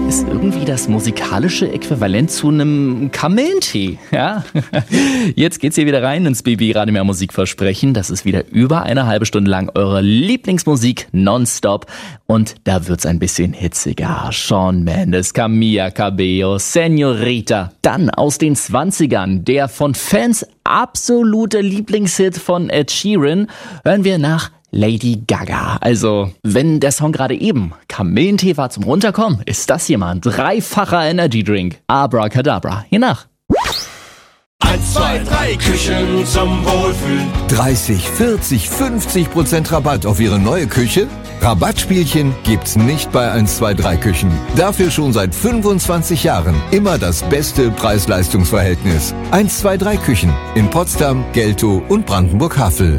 ist irgendwie das musikalische Äquivalent zu einem Kamillentee. Ja? Jetzt geht's hier wieder rein ins BB Radio Mehr Musikversprechen. Das ist wieder über eine halbe Stunde lang eure Lieblingsmusik nonstop. Und da wird's ein bisschen hitziger. Shawn Mendes, Camila Cabello, Señorita. Dann aus den 20ern, der von Fans absolute Lieblingshit von Ed Sheeran, hören wir nach Lady Gaga. Also, wenn der Song gerade eben Kamillentee war zum Runterkommen, ist das hier mal ein dreifacher Energy Drink. Abracadabra. Hier nach. 1, 2, 3 Küchen zum Wohlfühlen. 30, 40, 50% Rabatt auf Ihre neue Küche? Rabattspielchen gibt's nicht bei 1, 2, 3 Küchen. Dafür schon seit 25 Jahren immer das beste Preis-Leistungs-Verhältnis. 1, 2, 3 Küchen in Potsdam, Geltow und Brandenburg-Havel.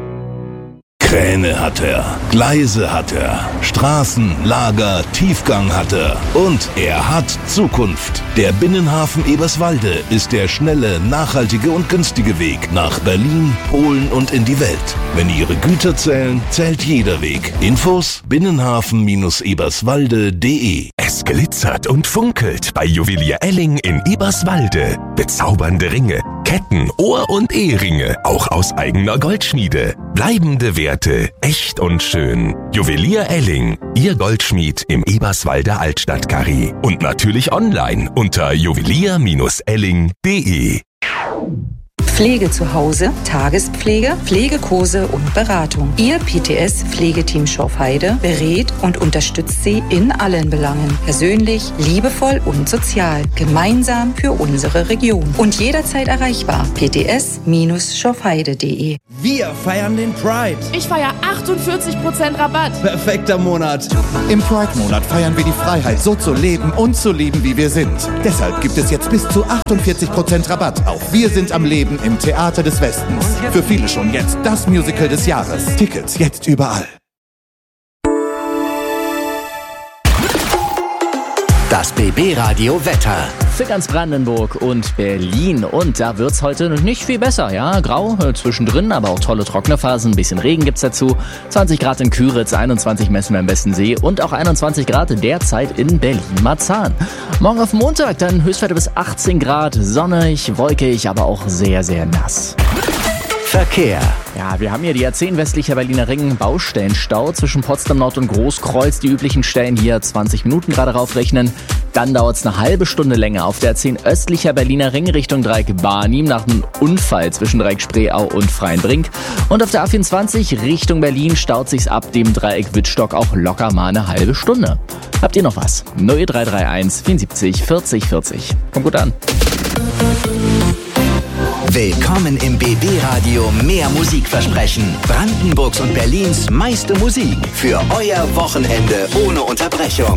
Kräne hat er, Gleise hat er, Straßen, Lager, Tiefgang hat er und er hat Zukunft. Der Binnenhafen Eberswalde ist der schnelle, nachhaltige und günstige Weg nach Berlin, Polen und in die Welt. Wenn Ihre Güter zählen, zählt jeder Weg. Infos binnenhafen-eberswalde.de. Es glitzert und funkelt bei Juwelier Elling in Eberswalde. Bezaubernde Ringe, Ketten, Ohr- und Eheringe, auch aus eigener Goldschmiede. Bleibende Werte, echt und schön. Juwelier Elling, Ihr Goldschmied im Eberswalder Altstadtkarree. Und natürlich online unter juwelier-elling.de. Pflege zu Hause, Tagespflege, Pflegekurse und Beratung. Ihr PTS-Pflegeteam Schorfheide berät und unterstützt Sie in allen Belangen. Persönlich, liebevoll und sozial. Gemeinsam für unsere Region. Und jederzeit erreichbar. pts-schorfheide.de. Wir feiern den Pride. Ich feiere 48% Rabatt. Perfekter Monat. Im Pride-Monat feiern wir die Freiheit, so zu leben und zu lieben, wie wir sind. Deshalb gibt es jetzt bis zu 48% Rabatt auf Wir sind am Leben im Theater des Westens. Für viele schon jetzt das Musical des Jahres. Tickets jetzt überall. Das BB Radio Wetter. Für ganz Brandenburg und Berlin. Und da wird's heute nicht viel besser, ja. Grau zwischendrin, aber auch tolle trockene Phasen. Ein bisschen Regen gibt's dazu. 20 Grad in Küritz, 21 messen wir im Bestensee und auch 21 Grad derzeit in Berlin-Marzahn. Morgen auf Montag dann Höchstwerte bis 18 Grad, sonnig, wolkig, aber auch sehr, sehr nass. Verkehr. Ja, wir haben hier die A10 westlicher Berliner Ring, Baustellenstau zwischen Potsdam Nord und Großkreuz. Die üblichen Stellen hier 20 Minuten gerade raufrechnen. Dann dauert es eine halbe Stunde länger auf der A10 östlicher Berliner Ring Richtung Dreieck Barnim nach einem Unfall zwischen Dreieck Spreeau und Freienbrink. Und auf der A24 Richtung Berlin staut sich's ab dem Dreieck Wittstock auch locker mal eine halbe Stunde. Habt ihr noch was? 0331 74 40 40. Kommt gut an. Willkommen im BB Radio Mehr Musikversprechen. Brandenburgs und Berlins meiste Musik für euer Wochenende ohne Unterbrechung.